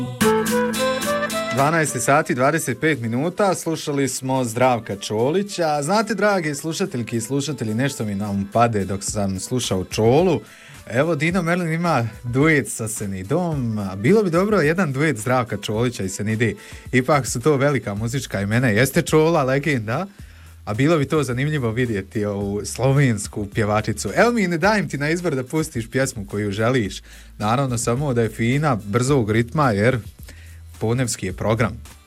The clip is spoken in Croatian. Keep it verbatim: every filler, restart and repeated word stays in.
dvanaest sati dvadeset pet minuta, slušali smo Zdravka Čolića. Znate, drage slušateljki i slušatelji, nešto mi nam pade dok sam slušao Čolu. Evo, Dino Merlin ima duet sa Senidom. Bilo bi dobro jedan duet Zdravka Čolića i Senide. Ipak su to velika muzička imena. Jeste Čola, legenda, a bilo bi to zanimljivo vidjeti ovu slovensku pjevačicu. Evo mi, ne dajem ti na izbor da pustiš pjesmu koju želiš. Naravno, samo da je fina, brzog ritma, jer podnevski je program.